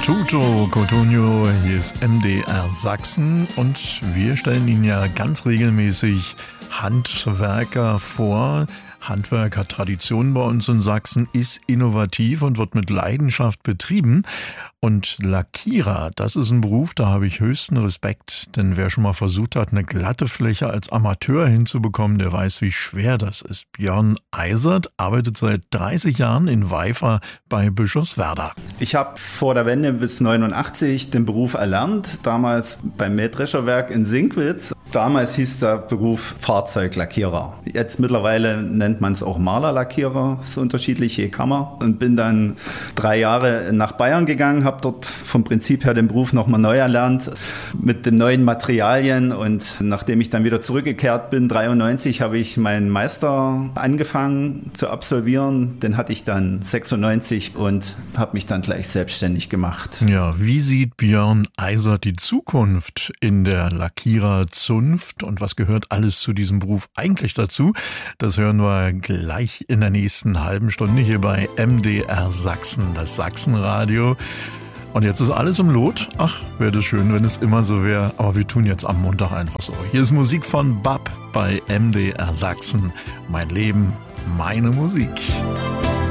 Tutto Cotugno, hier ist MDR Sachsen und wir stellen Ihnen ja ganz regelmäßig Handwerker vor. Handwerk hat Tradition bei uns in Sachsen, ist innovativ und wird mit Leidenschaft betrieben. Und Lackierer, das ist ein Beruf, da habe ich höchsten Respekt, denn wer schon mal versucht hat, eine glatte Fläche als Amateur hinzubekommen, der weiß, wie schwer das ist. Björn Eisert arbeitet seit 30 Jahren in Weifer bei Bischofswerda. Ich habe vor der Wende bis 89 den Beruf erlernt, damals beim Mähdrescherwerk in Sinkwitz. Damals hieß der Beruf Fahrzeuglackierer. Jetzt mittlerweile nennt man es auch Malerlackierer, so unterschiedliche Kammer. Und bin dann 3 Jahre nach Bayern gegangen, habe dort vom Prinzip her den Beruf nochmal neu erlernt mit den neuen Materialien. Und nachdem ich dann wieder zurückgekehrt bin, 93, habe ich meinen Meister angefangen zu absolvieren. Den hatte ich dann 96 und habe mich dann gleich selbstständig gemacht. Ja, wie sieht Björn Eisert die Zukunft in der Lackiererzunft und was gehört alles zu diesem Beruf eigentlich dazu? Das hören wir gleich in der nächsten halben Stunde hier bei MDR Sachsen, das Sachsenradio. Und jetzt ist alles im Lot. Ach, wäre das schön, wenn es immer so wäre. Aber wir tun jetzt am Montag einfach so. Hier ist Musik von Bab bei MDR Sachsen. Mein Leben, meine Musik.